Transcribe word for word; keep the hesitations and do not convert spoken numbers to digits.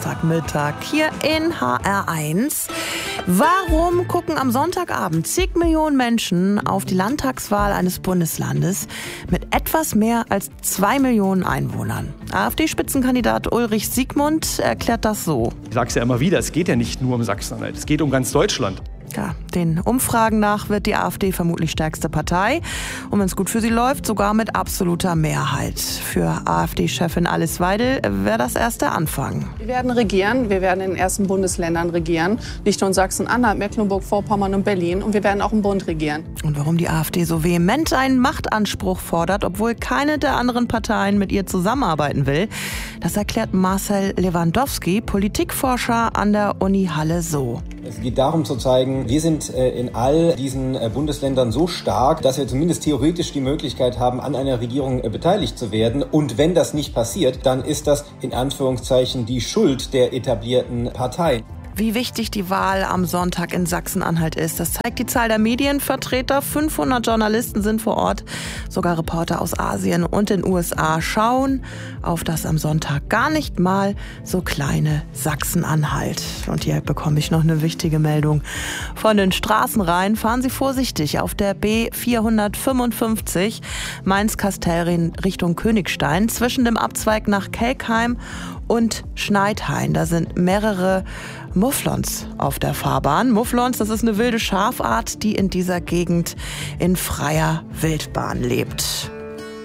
Sonntagmittag hier in H R eins. Warum gucken am Sonntagabend zig Millionen Menschen auf die Landtagswahl eines Bundeslandes mit etwas mehr als zwei Millionen Einwohnern? AfD-Spitzenkandidat Ulrich Siegmund erklärt das so. Ich sage es ja immer wieder, es geht ja nicht nur um Sachsen-Anhalt, es geht um ganz Deutschland. Ja, den Umfragen nach wird die AfD vermutlich stärkste Partei. Und wenn es gut für sie läuft, sogar mit absoluter Mehrheit. Für AfD-Chefin Alice Weidel wäre das erst der Anfang. Wir werden regieren, wir werden in den ersten Bundesländern regieren. Nicht nur in Sachsen-Anhalt, Mecklenburg-Vorpommern und Berlin. Und wir werden auch im Bund regieren. Und warum die AfD so vehement einen Machtanspruch fordert, obwohl keine der anderen Parteien mit ihr zusammenarbeiten will, das erklärt Marcel Lewandowski, Politikforscher an der Uni Halle, so. Es geht darum zu zeigen, wir sind in all diesen Bundesländern so stark, dass wir zumindest theoretisch die Möglichkeit haben, an einer Regierung beteiligt zu werden. Und wenn das nicht passiert, dann ist das in Anführungszeichen die Schuld der etablierten Parteien. Wie wichtig die Wahl am Sonntag in Sachsen-Anhalt ist, das zeigt die Zahl der Medienvertreter. fünfhundert Journalisten sind vor Ort. Sogar Reporter aus Asien und den U S A schauen auf das am Sonntag gar nicht mal so kleine Sachsen-Anhalt. Und hier bekomme ich noch eine wichtige Meldung. Von den Straßenreihen fahren Sie vorsichtig auf der B vierhundertfünfundfünfzig Mainz-Kastel Richtung Königstein zwischen dem Abzweig nach Kelkheim und Schneidhain. Da sind mehrere Mufflons auf der Fahrbahn. Mufflons, das ist eine wilde Schafart, die in dieser Gegend in freier Wildbahn lebt.